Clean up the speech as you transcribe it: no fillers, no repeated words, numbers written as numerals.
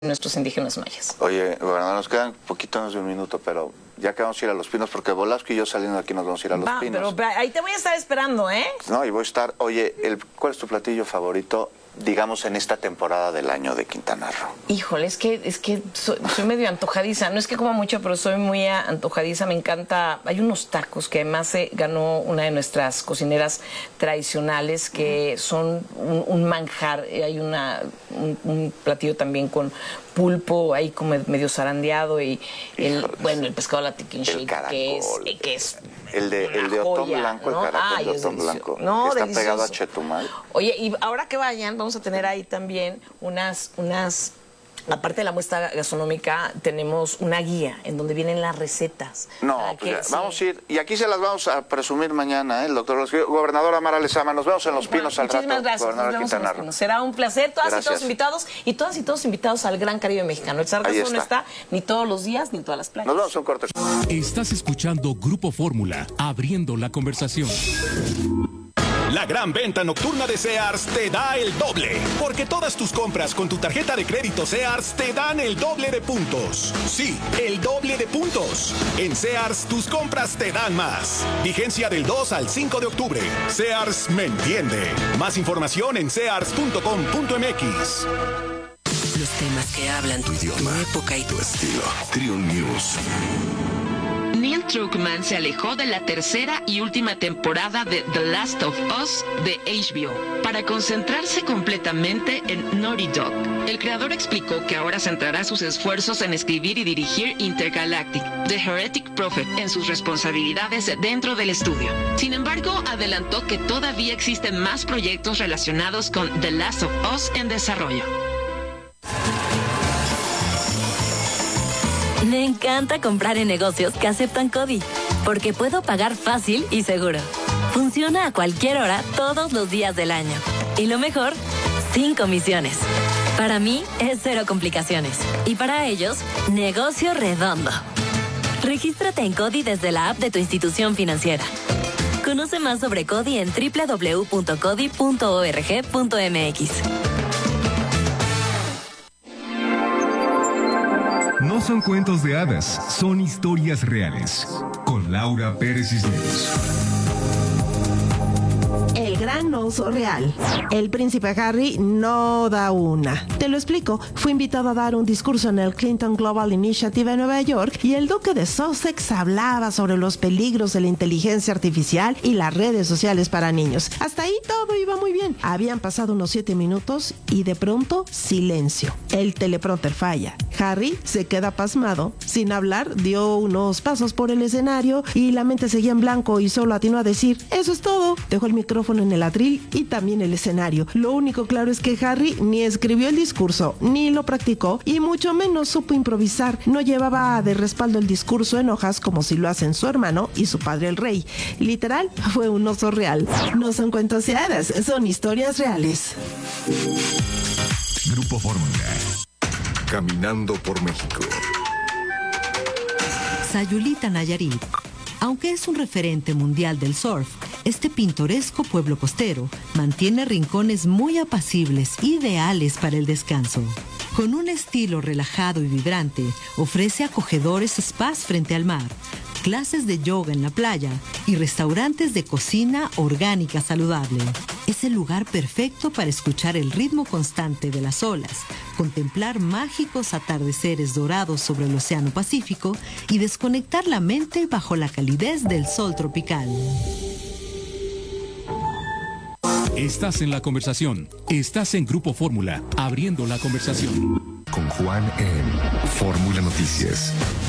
nuestros indígenas mayas. Oye, gobernador, nos quedan poquito menos de un minuto, pero ya que vamos a ir a Los Pinos, porque Velasco y yo saliendo de aquí nos vamos a ir a Los Pinos. Pero ahí te voy a estar esperando, ¿eh? No, y voy a estar, oye, ¿cuál es tu platillo favorito, digamos, en esta temporada del año de Quintana Roo? Híjole, es que soy medio antojadiza. No es que coma mucho, pero soy muy antojadiza. Me encanta. Hay unos tacos que además se ganó una de nuestras cocineras tradicionales que son un manjar. Hay un platillo también con pulpo ahí como medio zarandeado y el pescado a la tiquinche, que es el de Otón Blanco, ¿no? El caracol de Otón Blanco, no, que está delicioso. Pegado a Chetumal. Oye, y ahora que vayan, vamos a tener ahí también unas aparte de la muestra gastronómica, tenemos una guía en donde vienen las recetas. No, pues vamos a ir, y aquí se las vamos a presumir mañana, el doctor Gobernador Amara Lezama. Nos vemos en Los Pinos al rato. Muchísimas gracias. Nos vemos en Los Pinos. Será un placer. Todas y todos invitados, y todas y todos invitados al Gran Caribe Mexicano. El sargazo no está ni todos los días, ni en todas las playas. Nos vemos un corte. Estás escuchando Grupo Fórmula, abriendo la conversación. La gran venta nocturna de Sears te da el doble, porque todas tus compras con tu tarjeta de crédito Sears te dan el doble de puntos. Sí, el doble de puntos. En Sears, tus compras te dan más. Vigencia del 2 al 5 de octubre. Sears me entiende. Más información en sears.com.mx. Los temas que hablan tu idioma, tu época y tu estilo. Trio News. Neil Druckmann se alejó de la tercera y última temporada de The Last of Us de HBO para concentrarse completamente en Naughty Dog. El creador explicó que ahora centrará sus esfuerzos en escribir y dirigir Intergalactic, The Heretic Prophet, en sus responsabilidades dentro del estudio. Sin embargo, adelantó que todavía existen más proyectos relacionados con The Last of Us en desarrollo. Me encanta comprar en negocios que aceptan CODI, porque puedo pagar fácil y seguro. Funciona a cualquier hora, todos los días del año. Y lo mejor, sin comisiones. Para mí, es cero complicaciones. Y para ellos, negocio redondo. Regístrate en CODI desde la app de tu institución financiera. Conoce más sobre CODI en www.codi.org.mx. No son cuentos de hadas, son historias reales. Con Laura Pérez Cisneros. El gran oso real. El príncipe Harry no da una. Te lo explico. Fue invitado a dar un discurso en el Clinton Global Initiative en Nueva York y el duque de Sussex hablaba sobre los peligros de la inteligencia artificial y las redes sociales para niños. Hasta ahí todo iba muy bien. Habían pasado unos 7 minutos y de pronto silencio. El teleprompter falla. Harry se queda pasmado. Sin hablar, dio unos pasos por el escenario y la mente seguía en blanco y solo atinó a decir: "Eso es todo". Dejó el micrófono en el atril y también el escenario. Lo único claro es que Harry ni escribió el discurso, ni lo practicó y mucho menos supo improvisar. No llevaba de respaldo el discurso en hojas como si lo hacen su hermano y su padre el rey. Literal, fue un oso real. No son cuentos de hadas, son historias reales. Grupo Fórmula. Caminando por México. Sayulita, Nayarit. Aunque es un referente mundial del surf, este pintoresco pueblo costero mantiene rincones muy apacibles, ideales para el descanso. Con un estilo relajado y vibrante, ofrece acogedores spas frente al mar, clases de yoga en la playa y restaurantes de cocina orgánica saludable. Es el lugar perfecto para escuchar el ritmo constante de las olas, contemplar mágicos atardeceres dorados sobre el Océano Pacífico y desconectar la mente bajo la calidez del sol tropical. Estás en la conversación. Estás en Grupo Fórmula, abriendo la conversación. Con Juan en Fórmula Noticias.